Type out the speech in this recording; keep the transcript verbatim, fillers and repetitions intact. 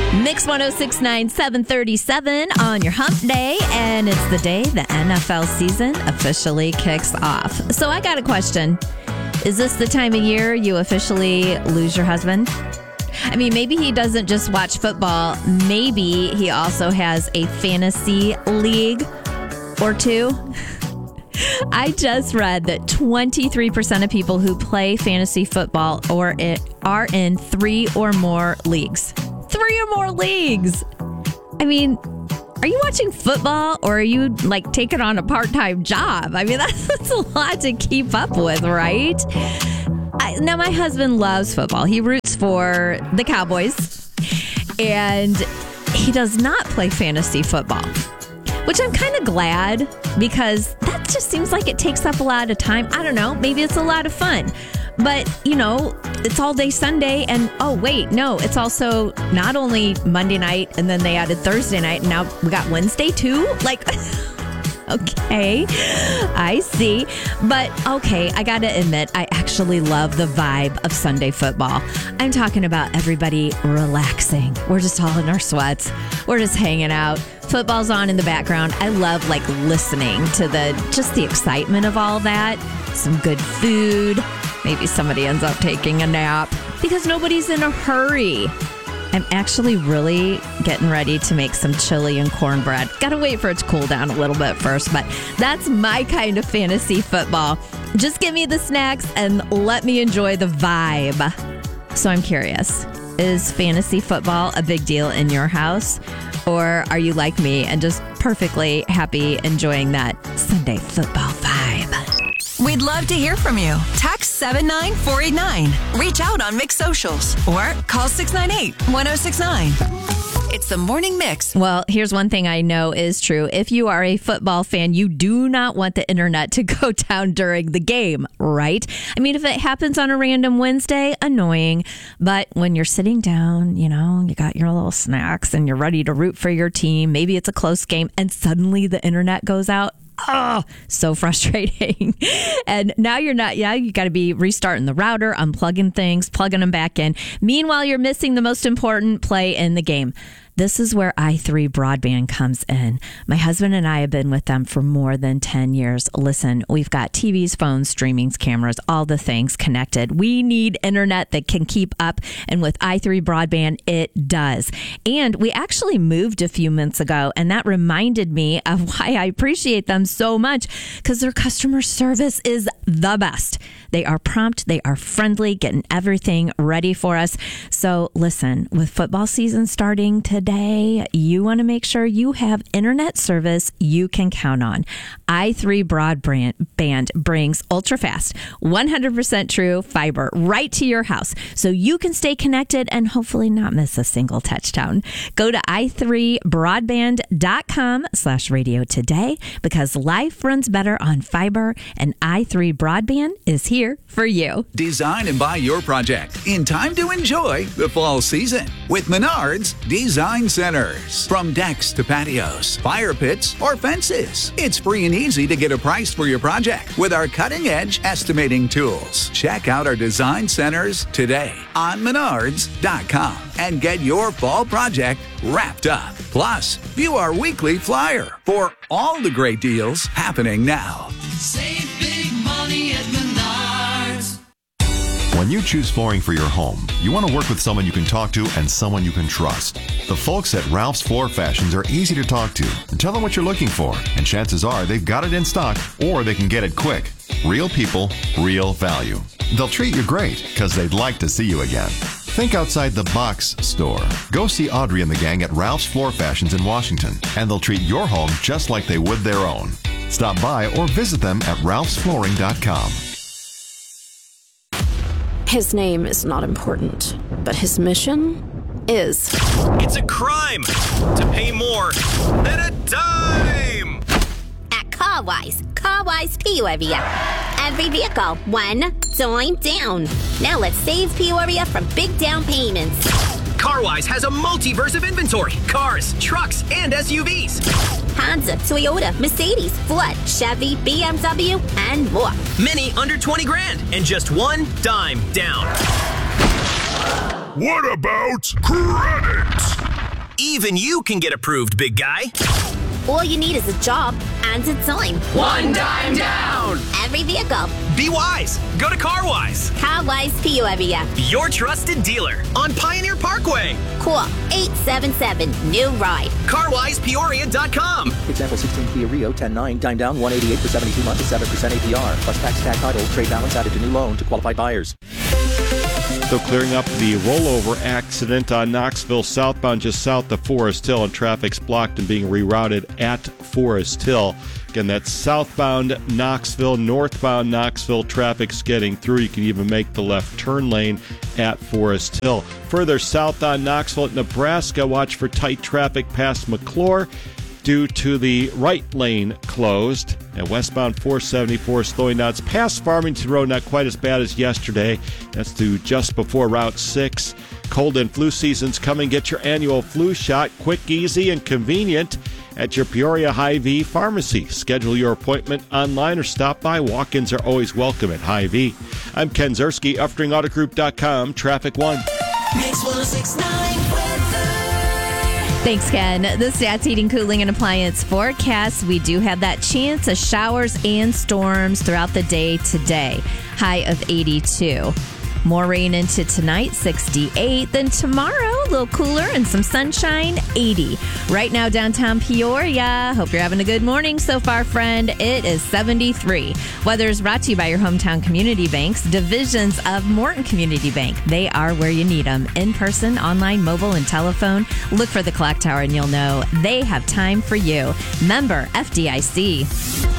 Mix one oh six point nine, seven thirty-seven on your hump day, and it's the day the N F L season officially kicks off. So I got a question. Is this the time of year you officially lose your husband? I mean, maybe he doesn't just watch football. Maybe he also has a fantasy league or two. I just read that twenty-three percent of people who play fantasy football or it are in three or more leagues. Three or more leagues. I mean, are you watching football or are you like taking on a part-time job? I mean, that's, that's a lot to keep up with, right? I, now, my husband loves football. He roots for the Cowboys and he does not play fantasy football, which I'm kind of glad because that just seems like it takes up a lot of time. I don't know. Maybe it's a lot of fun. But, you know, it's all day Sunday and, oh, wait, no, it's also not only Monday night and then they added Thursday night and now we got Wednesday too? Like, okay, I see. But, okay, I got to admit, I actually love the vibe of Sunday football. I'm talking about everybody relaxing. We're just all in our sweats. We're just hanging out. Football's on in the background. I love, like, listening to the just the excitement of all that. Some good food. Maybe somebody ends up taking a nap because nobody's in a hurry. I'm actually really getting ready to make some chili and cornbread. Gotta wait for it to cool down a little bit first, but that's my kind of fantasy football. Just give me the snacks and let me enjoy the vibe. So I'm curious, is fantasy football a big deal in your house? Or are you like me and just perfectly happy enjoying that Sunday football vibe? We'd love to hear from you. Text seven nine four eight nine. Reach out on Mix Socials or call six nine eight, one oh six nine. It's the Morning Mix. Well, here's one thing I know is true. If you are a football fan, you do not want the internet to go down during the game, right? I mean, if it happens on a random Wednesday, annoying. But when you're sitting down, you know, you got your little snacks and you're ready to root for your team, maybe it's a close game, and suddenly the internet goes out. Oh, so frustrating. And now you're not, yeah, you got to be restarting the router, unplugging things, plugging them back in. Meanwhile, you're missing the most important play in the game. This is where i three Broadband comes in. My husband and I have been with them for more than ten years. Listen, we've got T Vs, phones, streamings, cameras, all the things connected. We need internet that can keep up, and with i three Broadband, it does. And we actually moved a few months ago, and that reminded me of why I appreciate them so much, because their customer service is the best. They are prompt, they are friendly, getting everything ready for us. So listen, with football season starting today, you want to make sure you have internet service you can count on. i three Broadband brings ultra-fast, one hundred percent true fiber right to your house so you can stay connected and hopefully not miss a single touchdown. Go to i three broadband dot com slash radio today because life runs better on fiber, and i three Broadband is here for you. Design and buy your project in time to enjoy the fall season with Menards Design Centers. From decks to patios, fire pits, or fences, it's free and easy to get a price for your project with our cutting-edge estimating tools. Check out our design centers today on menards dot com and get your fall project wrapped up. Plus, view our weekly flyer for all the great deals happening now. Save big money at Menards. When you choose flooring for your home, you want to work with someone you can talk to and someone you can trust. The folks at Ralph's Floor Fashions are easy to talk to. Tell them what you're looking for, and chances are they've got it in stock or they can get it quick. Real people, real value. They'll treat you great because they'd like to see you again. Think outside the box store. Go see Audrey and the gang at Ralph's Floor Fashions in Washington, and they'll treat your home just like they would their own. Stop by or visit them at ralphs flooring dot com. His name is not important, but his mission is. It's a crime to pay more than a dime. At Carwise, Carwise Peoria. Every vehicle, one dime down. Now let's save Peoria from big down payments. Carwise has a multiverse of inventory. Cars, trucks, and S U Vs. Honda, Toyota, Mercedes, Ford, Chevy, B M W, and more. Many under twenty grand and just one dime down. What about credit? Even you can get approved, big guy. All you need is a job and a time. One dime down. Every vehicle. Be wise. Go to CarWise. CarWise Peoria. Your trusted dealer on Pioneer Parkway. Call eight seven seven, new ride. car wise peoria dot com. Example sixteen Kia Rio ten nine, dime down one eighty-eight for seventy-two months at seven percent A P R. Plus tax, tag title, trade balance added to new loan to qualified buyers. So clearing up the rollover accident on Knoxville southbound just south of Forest Hill, and traffic's blocked and being rerouted at Forest Hill. Again, that's southbound Knoxville, northbound Knoxville. Traffic's getting through. You can even make the left turn lane at Forest Hill. Further south on Knoxville at Nebraska, watch for tight traffic past McClure due to the right lane closed. And westbound four seventy-four slowing down. It's past Farmington Road, not quite as bad as yesterday. That's to just before Route six. Cold and flu season's coming. Get your annual flu shot quick, easy, and convenient at your Peoria Hy-Vee pharmacy. Schedule your appointment online or stop by. Walk-ins are always welcome at Hy-Vee. I'm Ken Zerski, Uftring Auto Group dot com, Traffic One. Mix one oh six point nine weather. Thanks, Ken. The Stats Heating, Cooling, and Appliance forecast. We do have that chance of showers and storms throughout the day today. High of eighty-two. More rain into tonight, sixty-eight. Then tomorrow, a little cooler and some sunshine, eighty. Right now, downtown Peoria. Hope you're having a good morning so far, friend. It is seventy-three. Weather is brought to you by your hometown community banks, divisions of Morton Community Bank. They are where you need them. In person, online, mobile, and telephone. Look for the clock tower and you'll know they have time for you. Member F D I C.